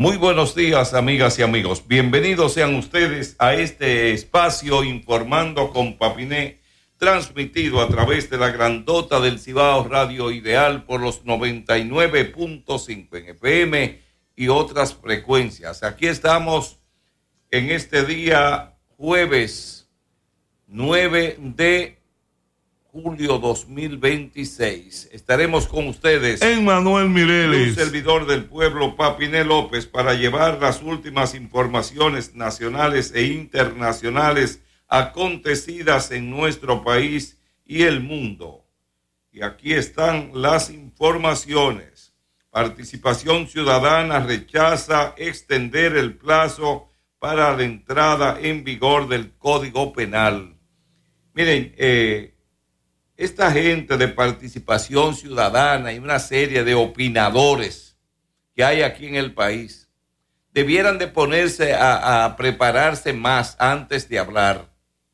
Muy buenos días, amigas y amigos. Bienvenidos sean ustedes a este espacio Informando con Papiné, transmitido a través de la grandota del Cibao Radio Ideal por los 99.5 en FM y otras frecuencias. Aquí estamos en este día jueves 9 de julio 2026. Estaremos con ustedes, Emmanuel Mireles, un servidor del pueblo, Papiné López, para llevar las últimas informaciones nacionales e internacionales acontecidas en nuestro país y el mundo. Y aquí están las informaciones. Participación Ciudadana rechaza extender el plazo para la entrada en vigor del Código Penal. Miren, esta gente de Participación Ciudadana y una serie de opinadores que hay aquí en el país debieran de ponerse a prepararse más antes de hablar,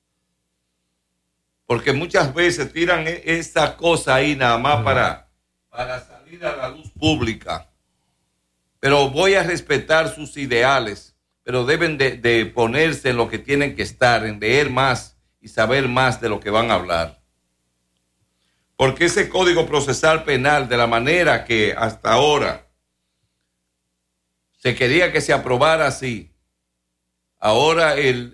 porque muchas veces tiran esa cosa ahí nada más para salir a la luz pública. Pero voy a respetar sus ideales, pero deben de ponerse en lo que tienen que estar, en leer más y saber más de lo que van a hablar. Porque ese Código Procesal Penal, de la manera que hasta ahora se quería que se aprobara así, ahora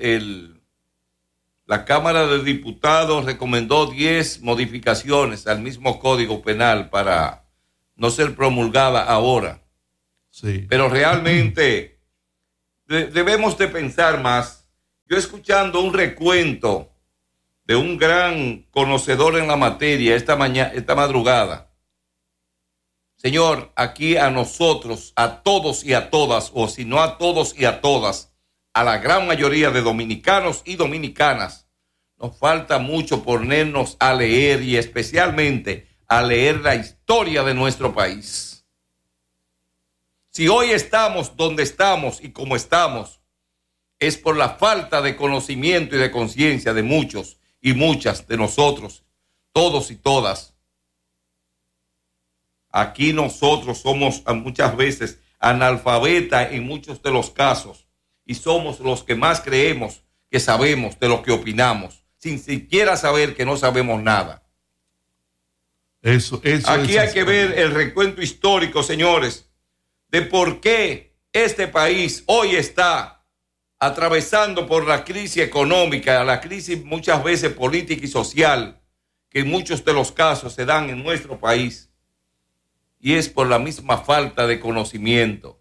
la Cámara de Diputados recomendó 10 modificaciones al mismo Código Penal para no ser promulgada ahora. Sí. Pero realmente debemos de pensar más. Yo escuchando un recuento de un gran conocedor en la materia esta madrugada. Señor, aquí a nosotros, a todos y a todas, o si no a todos y a todas, a la gran mayoría de dominicanos y dominicanas, nos falta mucho ponernos a leer y especialmente a leer la historia de nuestro país. Si hoy estamos donde estamos y como estamos, es por la falta de conocimiento y de conciencia de muchos y muchas de nosotros, todos y todas. Aquí nosotros somos muchas veces analfabetas en muchos de los casos y somos los que más creemos que sabemos de lo que opinamos, sin siquiera saber que no sabemos nada. Eso Aquí hay que ver el recuento histórico, señores, de por qué este país hoy está atravesando por la crisis económica, la crisis muchas veces política y social, que en muchos de los casos se dan en nuestro país, y es por la misma falta de conocimiento.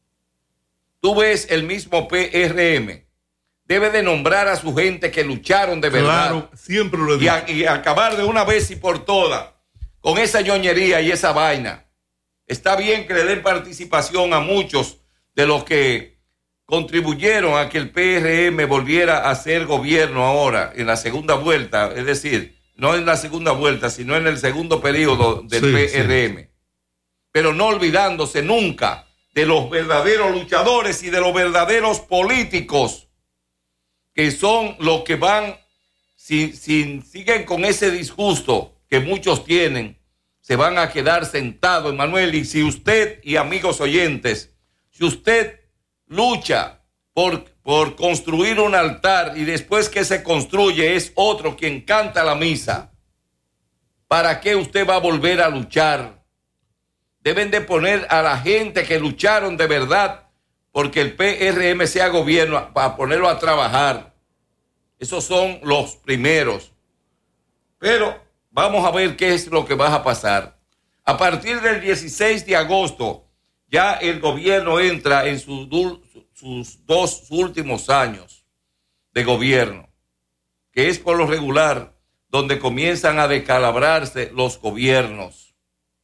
Tú ves el mismo PRM, debe de nombrar a su gente que lucharon de verdad. Claro, siempre lo he dicho. Y acabar de una vez y por todas con esa ñoñería y esa vaina. Está bien que le den participación a muchos de los que contribuyeron a que el PRM volviera a ser gobierno ahora, en la segunda vuelta, es decir, no en la segunda vuelta, sino en el segundo periodo del PRM. Sí. Pero no olvidándose nunca de los verdaderos luchadores y de los verdaderos políticos, que son los que van, si siguen con ese disgusto que muchos tienen, se van a quedar sentados, Emanuel. Y si usted, y amigos oyentes, si usted lucha por construir un altar y después que se construye es otro quien canta la misa, ¿para qué usted va a volver a luchar? Deben de poner a la gente que lucharon de verdad porque el PRM sea gobierno, para ponerlo a trabajar. Esos son los primeros. Pero vamos a ver qué es lo que va a pasar. A partir del 16 de agosto, ya el gobierno entra en sus 2 últimos años de gobierno, que es por lo regular donde comienzan a descalabrarse los gobiernos.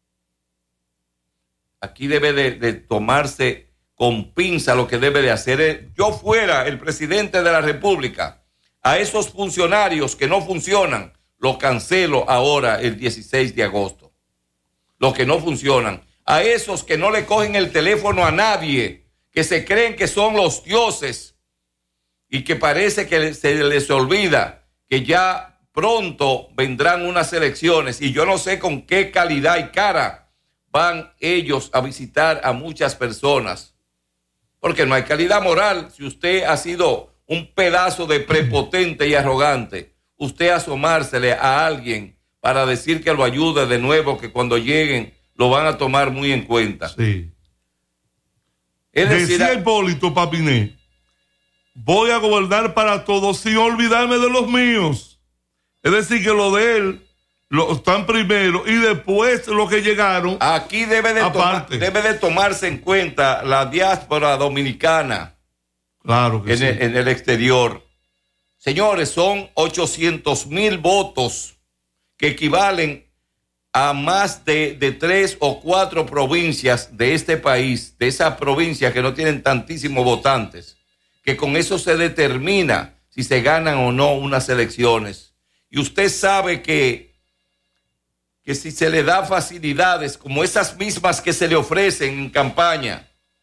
Aquí debe de tomarse con pinza lo que debe de hacer. Yo fuera el presidente de la República, a esos funcionarios que no funcionan, los cancelo ahora el 16 de agosto. Los que no funcionan. A esos que no le cogen el teléfono a nadie, que se creen que son los dioses y que parece que se les olvida que ya pronto vendrán unas elecciones y yo no sé con qué calidad y cara van ellos a visitar a muchas personas porque no hay calidad moral. Si usted ha sido un pedazo de prepotente y arrogante, usted asomársele a alguien para decir que lo ayude de nuevo, que cuando lleguen lo van a tomar muy en cuenta. Sí. Es decir, decía Hipólito Papiné, voy a gobernar para todos sin olvidarme de los míos. Es decir, que lo de él lo están primero y después los que llegaron. aquí debe de tomarse en cuenta la diáspora dominicana. Claro que sí. En el exterior. Señores, son 800,000 votos que equivalen a más de 3 o 4 provincias de este país, de esas provincias que no tienen tantísimos votantes, que con eso se determina si se ganan o no unas elecciones. Y usted sabe que si se le da facilidades como esas mismas que se le ofrecen en campaña,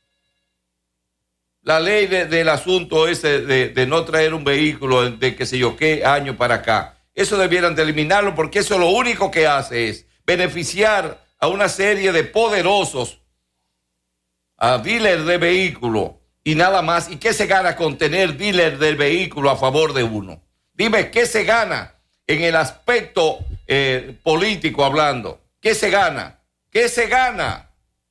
la ley del asunto ese de no traer un vehículo de qué sé yo qué año para acá, eso debieran de eliminarlo, porque eso lo único que hace es beneficiar a una serie de poderosos, a dealers de vehículos y nada más. ¿Y qué se gana con tener dealers del vehículo a favor de uno? Dime, ¿qué se gana en el aspecto político hablando? ¿Qué se gana? ¿Qué se gana?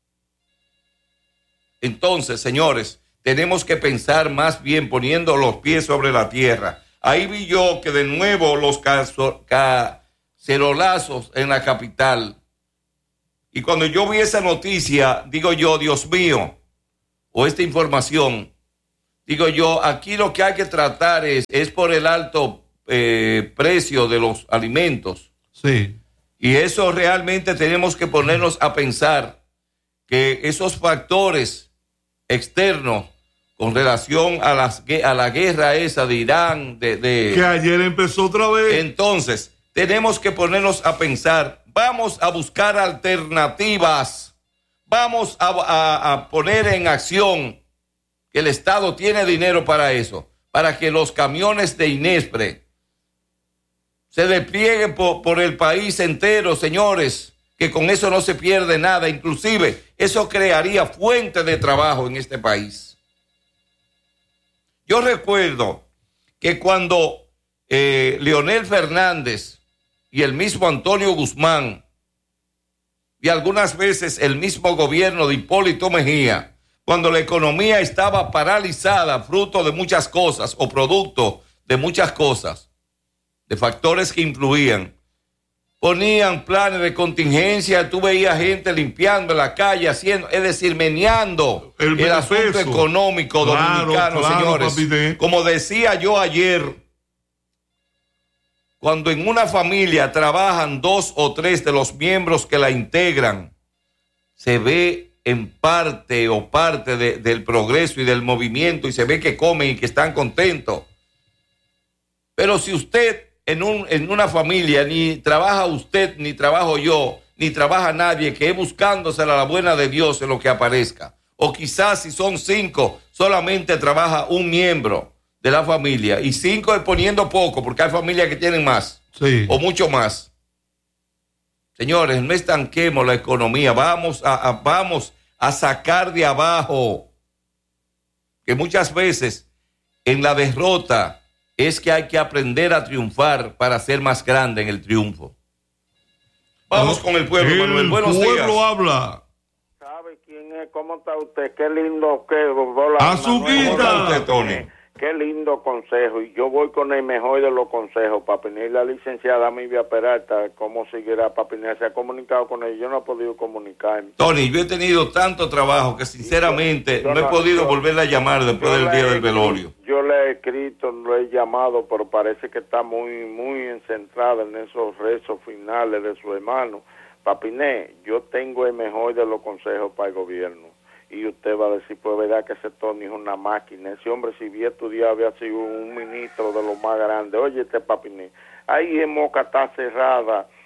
Entonces, señores, tenemos que pensar más bien poniendo los pies sobre la tierra. Ahí vi yo que de nuevo los cacerolazos en la capital. Y cuando yo vi esa noticia, digo yo, Dios mío, o esta información, digo yo, aquí lo que hay que tratar es por el alto precio de los alimentos. Sí. Y eso realmente tenemos que ponernos a pensar que esos factores externos con relación a la guerra esa de Irán, que ayer empezó otra vez. Entonces, tenemos que ponernos a pensar, vamos a buscar alternativas, vamos a poner en acción que el Estado tiene dinero para eso, para que los camiones de Inespre se desplieguen por el país entero, señores, que con eso no se pierde nada, inclusive eso crearía fuente de trabajo en este país. Yo recuerdo que cuando Leonel Fernández y el mismo Antonio Guzmán y algunas veces el mismo gobierno de Hipólito Mejía, cuando la economía estaba paralizada, fruto de muchas cosas o producto de muchas cosas, de factores que influían, ponían planes de contingencia, tú veías gente limpiando la calle, haciendo, es decir, meneando el asunto económico dominicano, señores. Papi, como decía yo ayer, cuando en una familia trabajan 2 o 3 de los miembros que la integran, se ve en parte del progreso y del movimiento y se ve que comen y que están contentos. Pero si usted en una familia ni trabaja usted, ni trabajo yo, ni trabaja nadie, que es buscándosela la buena de Dios en lo que aparezca, o quizás si son 5, solamente trabaja un miembro de la familia, y 5 es poniendo poco, porque hay familias que tienen más, sí, o mucho más. Señores, no estanquemos la economía, vamos a sacar de abajo, que muchas veces en la derrota es que hay que aprender a triunfar para ser más grande en el triunfo. Vamos con el pueblo, Manuel. Buenos días. El pueblo habla. ¿Sabe quién es? ¿Cómo está usted? Qué lindo que... Azuquita. ¿Cómo está usted, Tony? Qué lindo consejo. Y yo voy con el mejor de los consejos. Papinel, la licenciada Mivia Peralta, ¿cómo seguirá Papinel? ¿Se ha comunicado con ella? Yo no he podido comunicarme. Tony, yo he tenido tanto trabajo que sinceramente no he podido volverla a llamar después del día del velorio. Yo le he escrito, lo he llamado, pero parece que está muy centrada en esos rezos finales de su hermano. Papiné, yo tengo el mejor de los consejos para el gobierno. Y usted va a decir, pues verdad que ese Tony es una máquina. Ese hombre, si bien estudiado, había sido un ministro de los más grandes. Oye, Papiné, ahí en Moca está cerrada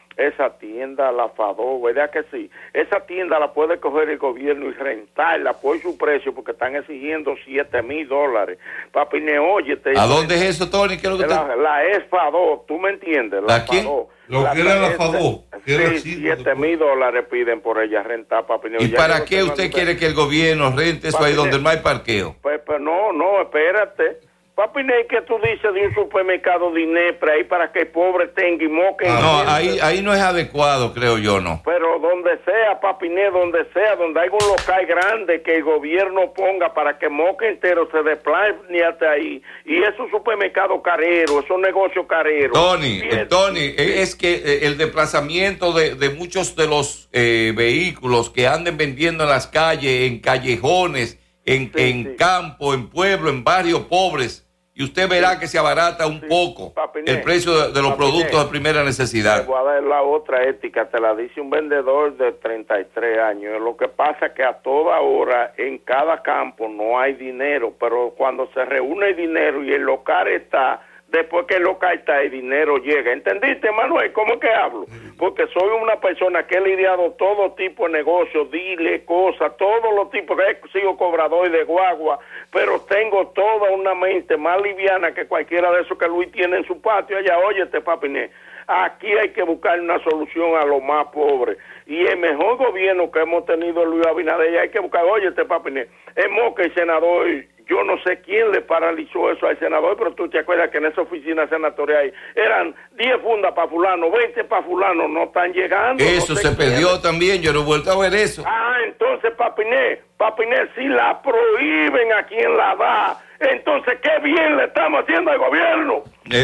esa tienda, la Fado, ¿verdad que sí? Esa tienda la puede coger el gobierno y rentarla por su precio porque están exigiendo $7,000. Papi, óyete. ¿A dónde es eso, Tony? ¿Qué es lo que la es Fado, ¿tú me entiendes? ¿La quién? Lo que era la Fado. Sí, $7,000 piden por ella rentar, papi. ¿Y para qué usted quiere que el gobierno rente eso ahí donde no hay parqueo? Pues no, espérate. Papi, ¿qué tú dices de un supermercado de Inepre ahí para que el pobre tenga y moque? No, ahí no es adecuado, creo yo, no. Pero donde sea, papi, donde sea, donde hay un local grande que el gobierno ponga para que moque entero se desplace hasta ahí. Y esos supermercados careros, esos negocios careros. Tony, es que el desplazamiento de muchos de los vehículos que anden vendiendo en las calles, en callejones, en campo, en pueblo, en barrios pobres, y usted verá que se abarata un poco el precio de los productos de primera necesidad. Te voy a dar la otra ética, te la dice un vendedor de 33 años. Lo que pasa es que a toda hora en cada campo no hay dinero, pero cuando se reúne el dinero y el local está, después que el local está, el dinero llega. ¿Entendiste, Manuel? ¿Cómo es que hablo? Porque soy una persona que he lidiado todo tipo de negocios, dile, cosas, todos los tipos, que he sido cobrador de guagua, pero tengo toda una mente más liviana que cualquiera de esos que Luis tiene en su patio allá. Óyete, papiné, aquí hay que buscar una solución a los más pobres. Y el mejor gobierno que hemos tenido, Luis Abinader, hay que buscar, óyete, papiné, es Moca el senador. Yo no sé quién le paralizó eso al senador, pero tú te acuerdas que en esa oficina senatorial eran 10 fundas para fulano, 20 para fulano, no están llegando. Eso no se perdió también, yo no he vuelto a ver eso. Entonces, Papiné, si la prohíben a quien la da, entonces qué bien le estamos haciendo al gobierno.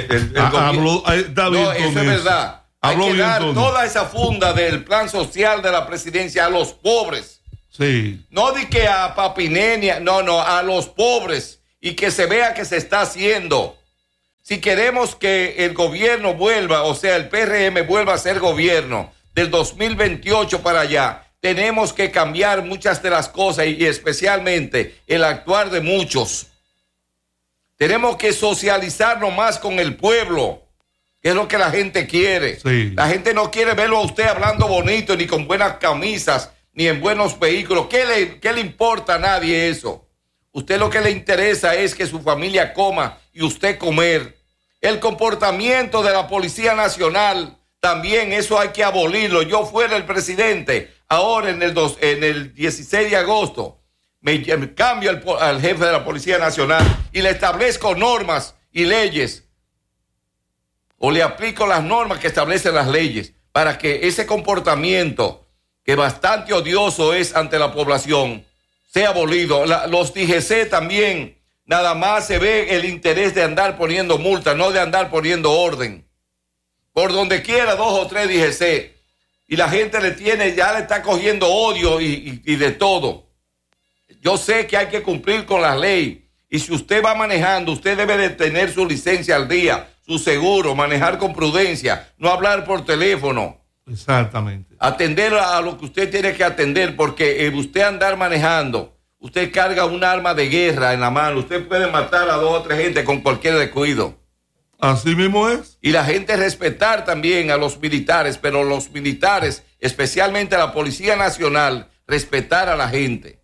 No, eso es verdad. Hay que dar toda esa funda del plan social de la presidencia a los pobres. Sí. No di que a Papinenia, no, a los pobres, y que se vea que se está haciendo. Si queremos que el gobierno vuelva, o sea, el PRM vuelva a ser gobierno del 2028 para allá, tenemos que cambiar muchas de las cosas y especialmente el actuar de muchos. Tenemos que socializarnos más con el pueblo, que es lo que la gente quiere. Sí. La gente no quiere verlo a usted hablando bonito ni con buenas camisas ni en buenos vehículos. ¿Qué le importa a nadie eso? Usted lo que le interesa es que su familia coma y usted comer. El comportamiento de la Policía Nacional, también eso hay que abolirlo. Yo fuera el presidente, ahora en el 16 de agosto, me cambio al jefe de la Policía Nacional y le establezco normas y leyes, o le aplico las normas que establecen las leyes, para que ese comportamiento que bastante odioso es ante la población, sea abolido. Los DGC también, nada más se ve el interés de andar poniendo multas, no de andar poniendo orden. Por donde quiera 2 o 3 DGC, y la gente ya le está cogiendo odio y de todo. Yo sé que hay que cumplir con la ley, y si usted va manejando, usted debe de tener su licencia al día, su seguro, manejar con prudencia, no hablar por teléfono. Exactamente. Atender a lo que usted tiene que atender, porque usted andar manejando, usted carga un arma de guerra en la mano, usted puede matar a 2 o 3 gente con cualquier descuido. Así mismo es. Y la gente respetar también a los militares, pero los militares, especialmente a la Policía Nacional, respetar a la gente.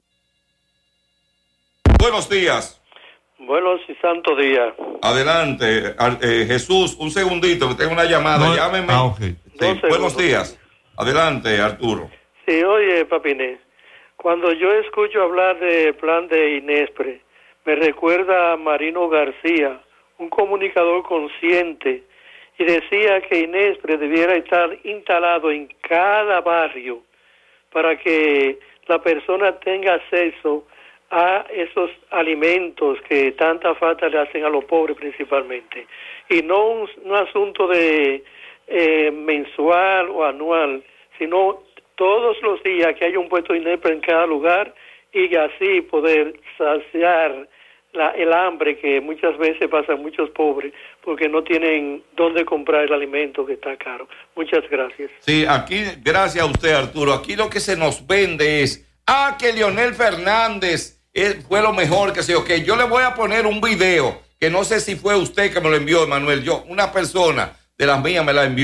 Buenos días. Buenos y santos días. Adelante, Jesús, un segundito, que tengo una llamada, llámeme. Okay. Sí, buenos días. Adelante, Arturo. Sí, oye, Papiné, cuando yo escucho hablar del plan de Inespre, me recuerda a Marino García, un comunicador consciente, y decía que Inespre debiera estar instalado en cada barrio para que la persona tenga acceso a esos alimentos que tanta falta le hacen a los pobres principalmente, y no un asunto de mensual o anual, sino todos los días que haya un puesto de Inespre en cada lugar, y así poder saciar el hambre que muchas veces pasan muchos pobres porque no tienen dónde comprar el alimento que está caro. Muchas gracias. Sí, aquí, gracias a usted, Arturo. Aquí lo que se nos vende es, que Leonel Fernández fue lo mejor, que sé yo, que yo le voy a poner un video, que no sé si fue usted que me lo envió, Emanuel, una persona de las mías me la envió,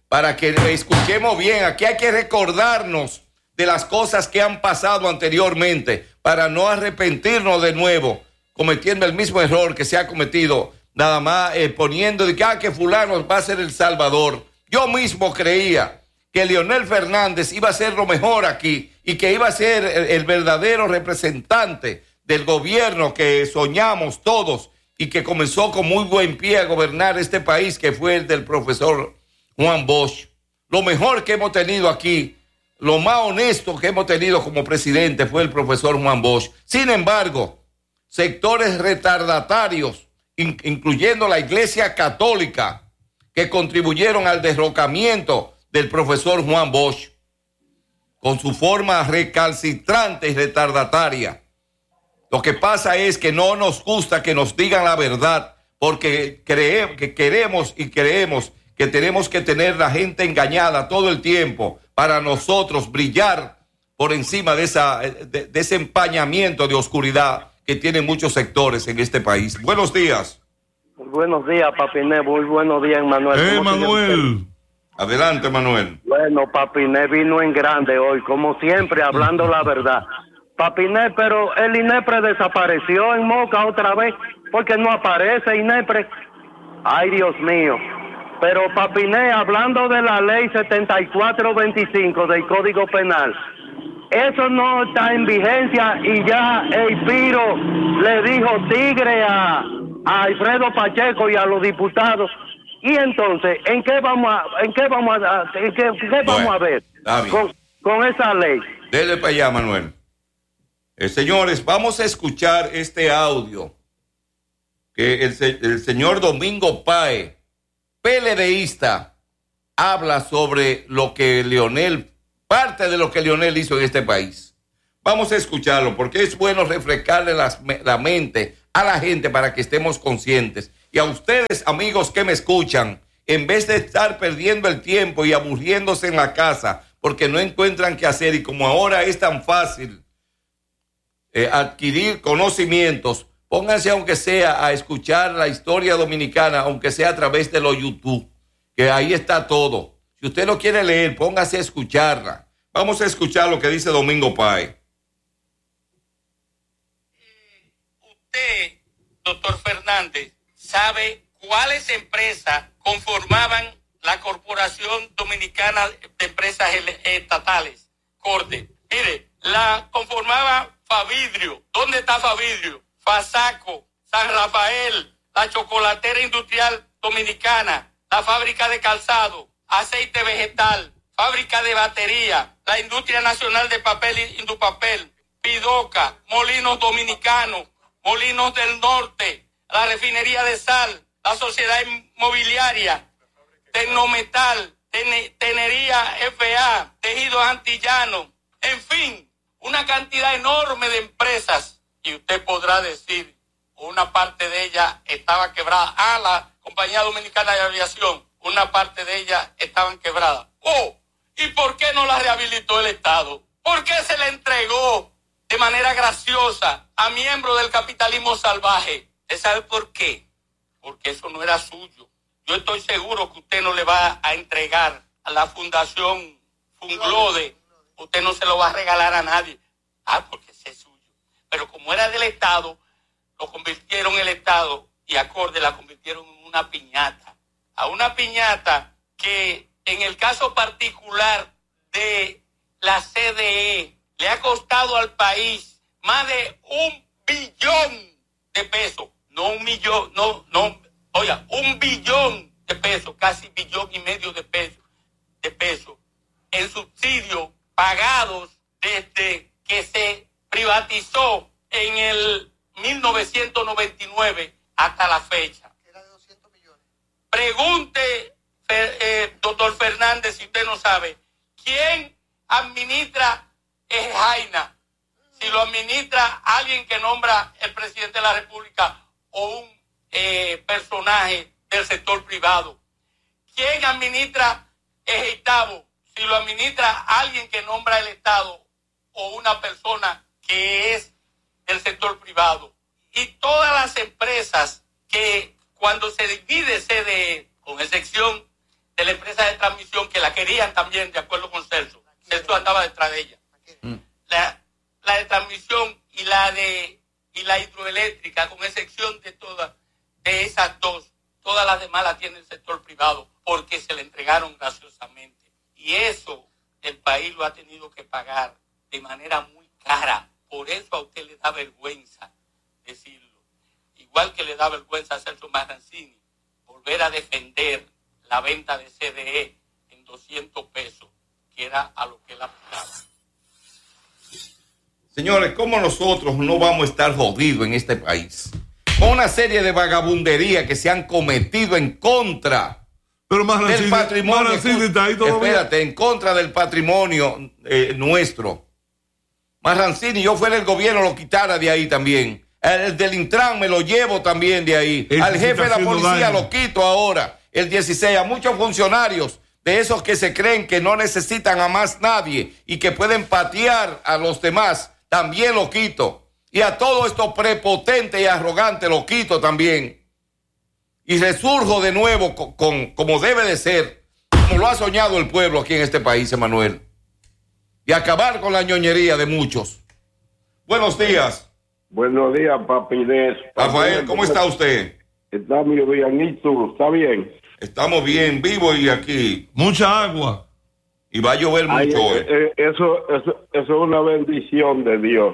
para que escuchemos bien. Aquí hay que recordarnos de las cosas que han pasado anteriormente para no arrepentirnos de nuevo, cometiendo el mismo error que se ha cometido, nada más poniendo de que fulano va a ser el salvador. Yo mismo creía que Leonel Fernández iba a ser lo mejor aquí y que iba a ser el verdadero representante del gobierno que soñamos todos y que comenzó con muy buen pie a gobernar este país, que fue el del profesor Juan Bosch. Lo mejor que hemos tenido aquí, lo más honesto que hemos tenido como presidente fue el profesor Juan Bosch. Sin embargo, sectores retardatarios, incluyendo la Iglesia Católica, que contribuyeron al derrocamiento del profesor Juan Bosch, con su forma recalcitrante y retardataria. Lo que pasa es que no nos gusta que nos digan la verdad, porque queremos que tenemos que tener la gente engañada todo el tiempo para nosotros brillar por encima de ese empañamiento de oscuridad que tienen muchos sectores en este país. Buenos días. Muy buenos días, Papiné. Muy buenos días, Manuel. Manuel. Adelante, Manuel. Bueno, Papiné vino en grande hoy, como siempre, hablando la verdad. Papiné, pero el INEPRE desapareció en Moca otra vez, porque no aparece INEPRE. Ay, Dios mío. Pero, Papiné, hablando de la ley 7425 del Código Penal, eso no está en vigencia y ya el Piro le dijo tigre a Alfredo Pacheco y a los diputados. Y entonces, ¿qué vamos a ver con esa ley? Dele para allá, Manuel. Señores, vamos a escuchar este audio que el señor Domingo Páez, PLDista, habla sobre lo que parte de lo que Leonel hizo en este país. Vamos a escucharlo porque es bueno refrescarle la mente a la gente para que estemos conscientes. Y a ustedes, amigos que me escuchan, en vez de estar perdiendo el tiempo y aburriéndose en la casa porque no encuentran qué hacer, y como ahora es tan fácil adquirir conocimientos, pónganse aunque sea a escuchar la historia dominicana, aunque sea a través de los YouTube, que ahí está todo. Si usted no quiere leer, póngase a escucharla. Vamos a escuchar lo que dice Domingo Páez. Usted, doctor Fernández, sabe cuáles empresas conformaban la Corporación Dominicana de Empresas Estatales, Corte. Mire, la conformaba Favidrio. ¿Dónde está Favidrio? Fasaco, San Rafael, la Chocolatera Industrial Dominicana, la Fábrica de Calzado, Aceite Vegetal, Fábrica de Batería, la Industria Nacional de Papel y Indupapel, Pidoca, Molinos Dominicanos, Molinos del Norte, la Refinería de Sal, la Sociedad Inmobiliaria, Tecnometal, Tenería FA, Tejidos Antillanos, en fin, una cantidad enorme de empresas. Y usted podrá decir, una parte de ella estaba quebrada. La Compañía Dominicana de Aviación, una parte de ella estaban quebradas. ¿Y por qué no la rehabilitó el Estado? ¿Por qué se le entregó de manera graciosa a miembros del capitalismo salvaje? ¿Usted sabe por qué? Porque eso no era suyo. Yo estoy seguro que usted no le va a entregar a la Fundación Funglode, usted no se lo va a regalar a nadie. Porque ese es suyo. Pero como era del Estado, lo convirtieron en el Estado y acorde la convirtieron en una piñata. A una piñata que en el caso particular de la CDE le ha costado al país más de 1 billón de pesos. No 1 millón, oiga, 1 billón de pesos, casi 1,5 billones de pesos en subsidios pagados desde que se privatizó en el 1999 hasta la fecha. Era de 200 millones. Pregunte, doctor Fernández, si usted no sabe, ¿quién administra Jaina? Si lo administra alguien que nombra el presidente de la República o un personaje del sector privado. ¿Quién administra Ejeitabo? Si lo administra alguien que nombra el Estado o una persona que es del sector privado. Y todas las empresas que cuando se divide CDE, con excepción de la empresa de transmisión, que la querían también, de acuerdo con Celso. Celso andaba detrás de ella. La de transmisión y la hidroeléctrica, con excepción de todas, de esas dos, todas las demás las tiene el sector privado, porque se le entregaron graciosamente. Y eso el país lo ha tenido que pagar de manera muy cara. Por eso a usted le da vergüenza decirlo. Igual que le da vergüenza a Celso Marrancini volver a defender la venta de CDE en 200 pesos, que era a lo que él aplicaba. Señores, ¿cómo nosotros no vamos a estar jodidos en este país? Con una serie de vagabunderías que se han cometido en contra del patrimonio. Espérate, en contra del patrimonio nuestro. Marrancini, yo fuera el gobierno, lo quitara de ahí también. El del Intran me lo llevo también de ahí. Al jefe de la policía lo quito ahora, el 16. A muchos funcionarios de esos que se creen que no necesitan a más nadie y que pueden patear a los demás, también lo quito. Y a todos estos prepotentes y arrogantes lo quito también. Y resurjo de nuevo como debe de ser, como lo ha soñado el pueblo aquí en este país, Emanuel. Y acabar con la ñoñería de muchos. Buenos días. Buenos días, Papinés. Rafael, ¿cómo está usted? Está muy bien. ¿Y tú? ¿Está bien? Estamos bien, vivo y aquí. Mucha agua. Y va a llover mucho hoy. Eso es una bendición de Dios.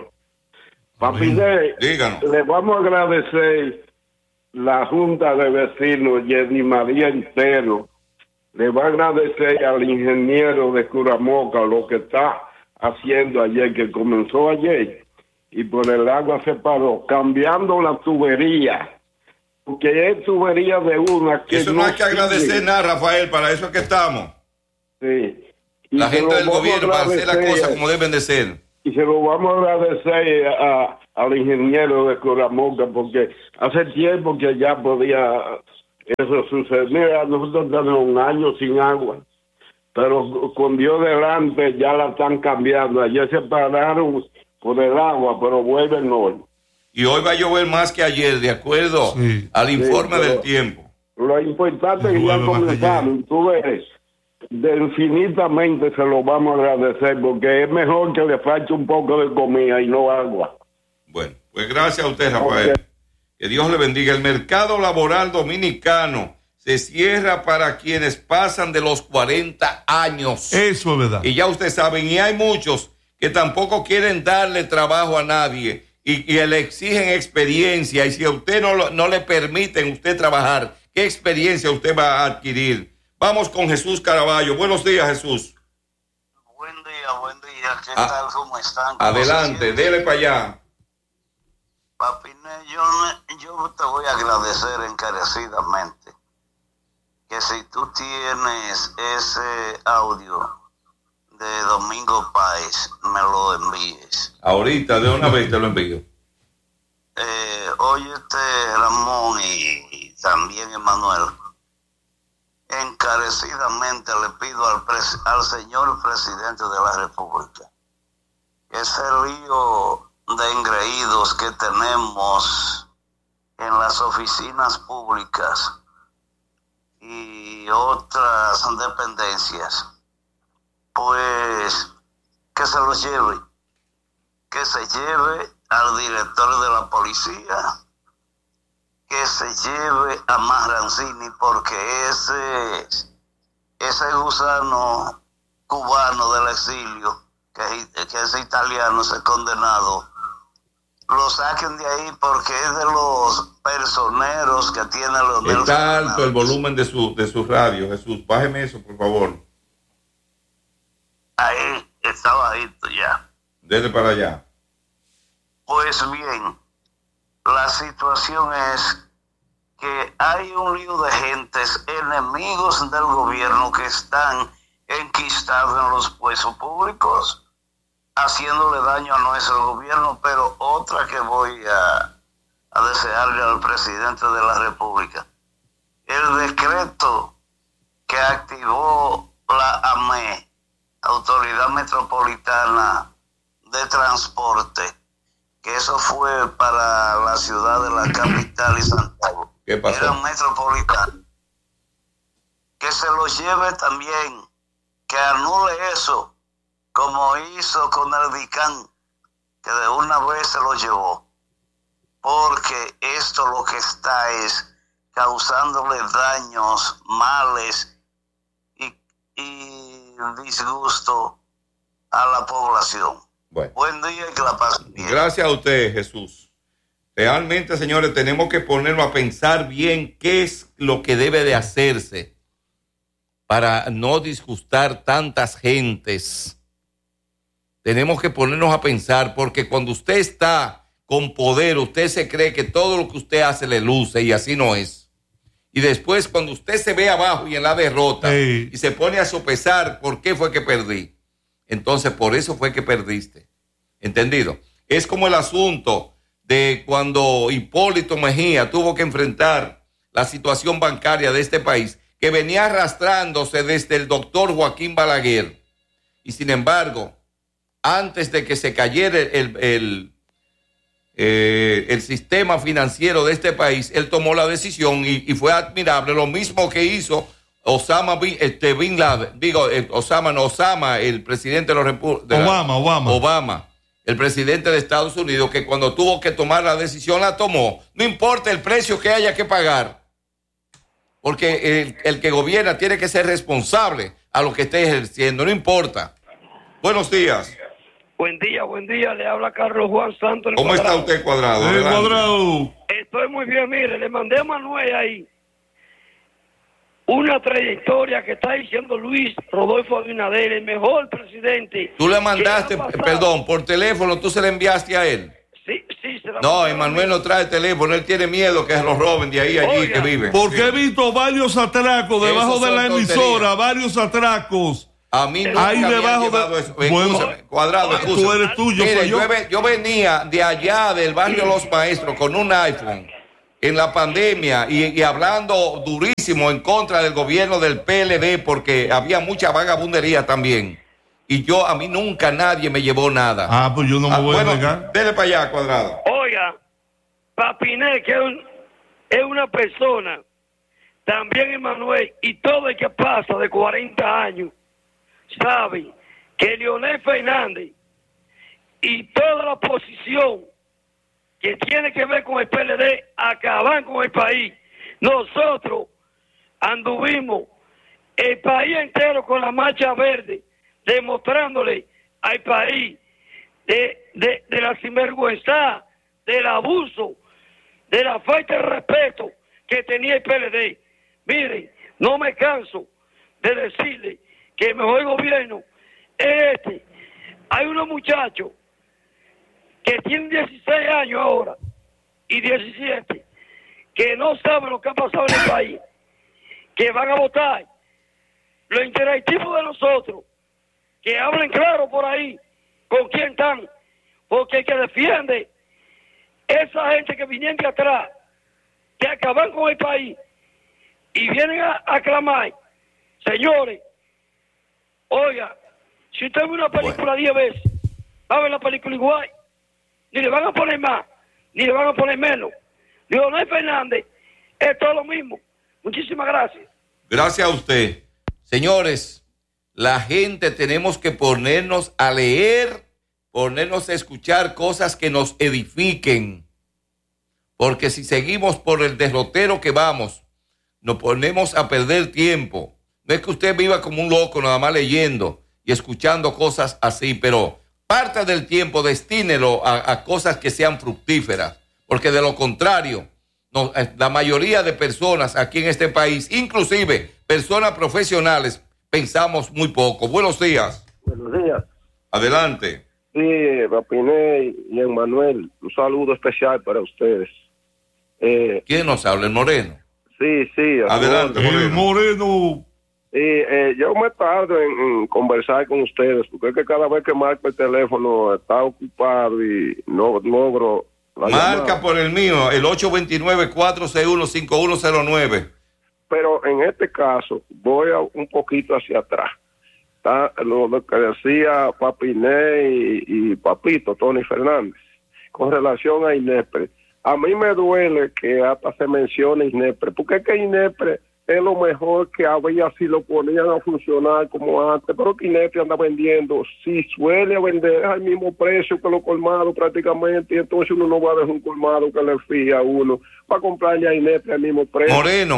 Papinés, díganos. Le vamos a agradecer la Junta de Vecinos, Jenny María Entero. Le va a agradecer al ingeniero de Curamoca lo que está haciendo ayer, que comenzó ayer. Y por el agua se paró, cambiando la tubería, porque es tubería de una que eso no hay que agradecer nada, Rafael, para eso es que estamos. Sí. Y la gente del gobierno para hacer las cosas como deben de ser. Y se lo vamos a agradecer al ingeniero de Curamoca, porque hace tiempo que ya podía eso suceder. Mira, nosotros tenemos un año sin agua, pero con Dios delante ya la están cambiando. Ayer se pararon por el agua, pero vuelven hoy. Y hoy va a llover más que ayer, de acuerdo al informe del tiempo. Lo importante es que ya comenzaron, tú ves, de infinitamente se lo vamos a agradecer, porque es mejor que le falte un poco de comida y no agua. Bueno, pues gracias a usted, Rafael. Okay. Que Dios le bendiga. El mercado laboral dominicano se cierra para quienes pasan de los 40 años. Eso es verdad. Y ya ustedes saben, y hay muchos que tampoco quieren darle trabajo a nadie y le exigen experiencia, y si a usted no le permiten usted trabajar, ¿qué experiencia usted va a adquirir? Vamos con Jesús Caraballo. Buenos días, Jesús. Buen día. ¿Qué tal? ¿Cómo están? Adelante, dele para allá. Papine, yo te voy a agradecer encarecidamente que si tú tienes ese audio de Domingo Páez, me lo envíes. Ahorita, de una vez te lo envío. Óyete, Ramón y también Emanuel, encarecidamente le pido al señor presidente de la República que ese lío de engreídos que tenemos en las oficinas públicas y otras dependencias, pues que se los lleve, que se lleve al director de la policía, que se lleve a Marrancini, porque ese gusano cubano del exilio, que es italiano, ese condenado, lo saquen de ahí, porque es de los personeros que tiene Leonel. Está alto el volumen de su radio, Jesús. Bájeme eso, por favor. Ahí, está bajito ya. Dele para allá. Pues bien, la situación es que hay un lío de gentes enemigos del gobierno que están enquistados en los puestos públicos, haciéndole daño a nuestro gobierno. Pero otra que voy a desearle al presidente de la República: el decreto que activó la AME, Autoridad Metropolitana de Transporte, que eso fue para la ciudad de la capital y Santiago. ¿Qué pasó? Era metropolitano. que se lo lleve también, que anule eso, como hizo con el DICAN, que de una vez se lo llevó, porque esto lo que está es causándole daños, males y disgusto a la población. Bueno. Buen día y que la pasen bien. Gracias a usted, Jesús. Realmente, señores, tenemos que ponernos a pensar bien qué es lo que debe de hacerse para no disgustar tantas gentes. Tenemos que ponernos a pensar, porque cuando usted está con poder, usted se cree que todo lo que usted hace le luce, y así no es. Y después, cuando usted se ve abajo y en la derrota, y se pone a sopesar por qué fue que perdí, entonces por eso fue que perdiste. ¿Entendido? Es como el asunto de cuando Hipólito Mejía tuvo que enfrentar la situación bancaria de este país, que venía arrastrándose desde el doctor Joaquín Balaguer. Y sin embargo, antes de que se cayera el sistema financiero de este país, él tomó la decisión y fue admirable, lo mismo que hizo Osama, el presidente de Obama, el presidente de Estados Unidos, que cuando tuvo que tomar la decisión la tomó, no importa el precio que haya que pagar, porque el que gobierna tiene que ser responsable a lo que esté ejerciendo, no importa. Buenos días. Buen día, le habla Carlos Juan Santos. ¿Cómo está usted, Cuadrado? Cuadrado. Estoy muy bien, mire, le mandé a Manuel ahí una trayectoria que está diciendo Luis Rodolfo Abinader, el mejor presidente. Tú le mandaste, perdón, por teléfono, tú se le enviaste a él. Sí, se la No, Emanuel no trae teléfono, él tiene miedo que se lo roben de ahí allí. Oiga, que vive. Porque he visto varios atracos debajo de la emisora, varios atracos. A mí nunca ahí debajo de eso. Cuadrado, tú eres tuyo. Mire, yo venía de allá del barrio Los Maestros con un iPhone en la pandemia y hablando durísimo en contra del gobierno del PLD, porque había mucha vagabundería también. Y a mí nunca nadie me llevó nada. Pues yo no me voy a negar. Dele para allá, Cuadrado. Oiga, Papiné, que es una persona, también Emanuel, y todo el que pasa de 40 años, sabe que Leonel Fernández y toda la oposición que tiene que ver con el PLD acaban con el país. Nosotros anduvimos el país entero con la marcha verde, demostrándole al país de la sinvergüenza, del abuso, de la falta de respeto que tenía el PLD. Miren, no me canso de decirle que el mejor gobierno es este. Hay unos muchachos que tienen 16 años ahora y 17 que no saben lo que ha pasado en el país, que van a votar. Los interactivos de nosotros, que hablen claro por ahí con quién están, porque el que defiende esa gente que vienen de atrás, que acaban con el país y vienen a clamar, señores, oiga, si usted ve una película 10 veces, va a ver la película igual, ni le van a poner más, ni le van a poner menos. Leonel Fernández es todo lo mismo. Muchísimas gracias. Gracias a usted. Señores, la gente tenemos que ponernos a leer, ponernos a escuchar cosas que nos edifiquen, porque si seguimos por el derrotero que vamos, nos ponemos a perder tiempo. No es que usted viva como un loco nada más leyendo y escuchando cosas así, pero parte del tiempo destínelo a cosas que sean fructíferas, porque de lo contrario, la mayoría de personas aquí en este país, inclusive personas profesionales, pensamos muy poco. Buenos días. Buenos días. Adelante. Sí, Papiné y Emanuel, un saludo especial para ustedes. ¿Quién nos habla? ¿El Moreno? Sí. Adelante, Moreno. Yo me tardo en conversar con ustedes, porque es que cada vez que marco el teléfono está ocupado y no logro la Marca llamada. por el mío, el 829-461-5109. Pero en este caso, voy un poquito hacia atrás. Está lo que decía Papiné y Papito, Tony Fernández, con relación a INEPRE. A mí me duele que hasta se mencione INEPRE, porque es que INEPRE es lo mejor que había si lo ponían a funcionar como antes, pero Inespre anda vendiendo, si suele vender al mismo precio que los colmados prácticamente, y entonces uno no va a dejar un colmado que le fíe a uno para comprarle a Inespre al mismo precio. Moreno,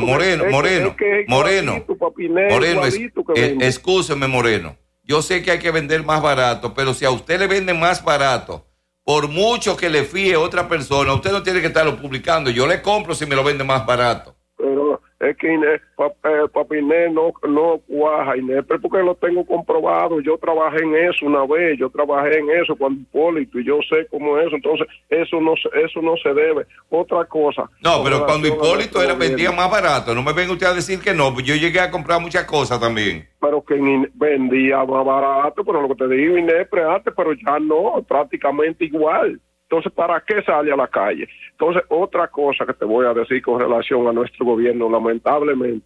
excúseme, Moreno, yo sé que hay que vender más barato, pero si a usted le venden más barato, por mucho que le fíe otra persona, usted no tiene que estarlo publicando, yo le compro si me lo vende más barato. Pero es que Papi Inés no cuaja, Inespre, porque lo tengo comprobado. Yo trabajé en eso una vez, cuando Hipólito, y yo sé cómo es eso. Entonces, eso no se debe. Otra cosa. No, pero cuando Hipólito vendía más barato, no me venga usted a decir que no, yo llegué a comprar muchas cosas también. Pero que vendía más barato, pero lo que te digo, Inespre antes, pero ya no, prácticamente igual. Entonces, ¿para qué sale a la calle? Entonces, otra cosa que te voy a decir con relación a nuestro gobierno, lamentablemente.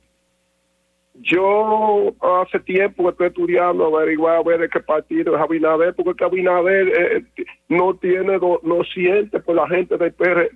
Yo hace tiempo que estoy estudiando, averiguar a ver de qué partido es Abinader, porque que Abinader no siente por la gente del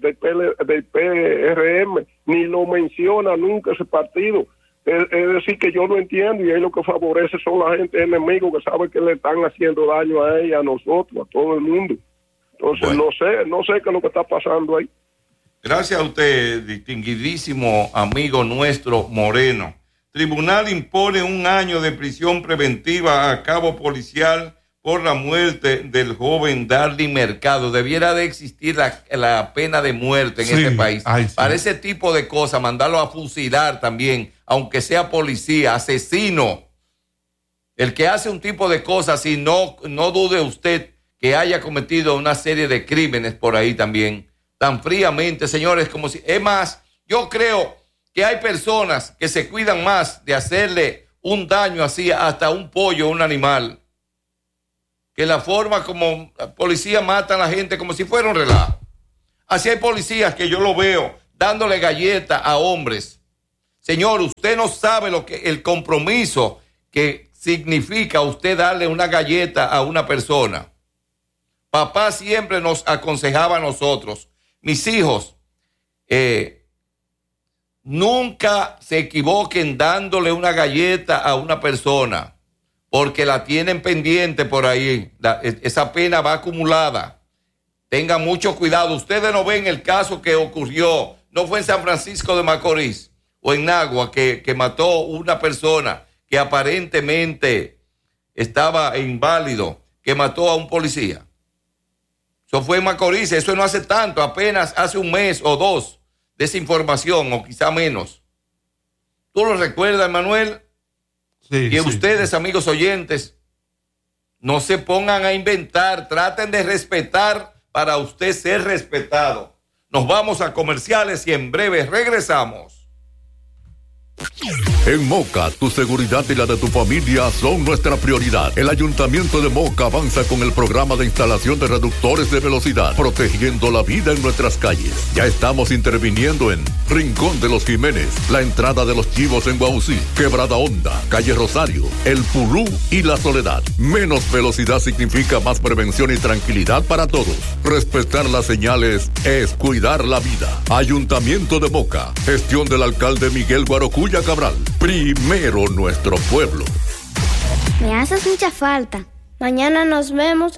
PRM, ni lo menciona nunca ese partido. Es decir, que yo no entiendo, y ahí lo que favorece son la gente enemigos que sabe que le están haciendo daño a ella, a nosotros, a todo el mundo. Entonces, bueno, no sé qué es lo que está pasando ahí. Gracias a usted, distinguidísimo amigo nuestro Moreno. Tribunal impone 1 año de prisión preventiva a cabo policial por la muerte del joven Darly Mercado. Debiera de existir la pena de muerte en este país. Para ese tipo de cosas, mandarlo a fusilar también, aunque sea policía, asesino. El que hace un tipo de cosas, si no dude usted que haya cometido una serie de crímenes por ahí también, tan fríamente, señores, como si... Es más, yo creo que hay personas que se cuidan más de hacerle un daño así hasta un pollo, un animal, que la forma como la policía mata a la gente como si fuera un relajo. Así hay policías que yo lo veo dándole galletas a hombres. Señor, usted no sabe el compromiso que significa usted darle una galleta a una persona. Papá siempre nos aconsejaba a nosotros, mis hijos, nunca se equivoquen dándole una galleta a una persona, porque la tienen pendiente por ahí, esa pena va acumulada. Tengan mucho cuidado. Ustedes no ven el caso que ocurrió, no fue en San Francisco de Macorís o en Nagua, que mató una persona que aparentemente estaba inválido, que mató a un policía. Eso fue en Macorís, eso no hace tanto, apenas hace 1 mes o 2 de esa información, o quizá menos. ¿Tú lo recuerdas, Manuel? Sí. Y ustedes, amigos oyentes, no se pongan a inventar, traten de respetar para usted ser respetado. Nos vamos a comerciales y en breve regresamos. En Moca, tu seguridad y la de tu familia son nuestra prioridad. El Ayuntamiento de Moca avanza con el programa de instalación de reductores de velocidad, protegiendo la vida en nuestras calles. Ya estamos interviniendo en Rincón de los Jiménez, la entrada de los Chivos en Guaucí, Quebrada Honda, Calle Rosario, El Pulú y La Soledad. Menos velocidad significa más prevención y tranquilidad para todos. Respetar las señales es cuidar la vida. Ayuntamiento de Moca, gestión del alcalde Miguel Guarocuya Cabral. Primero nuestro pueblo. Me haces mucha falta. Mañana nos vemos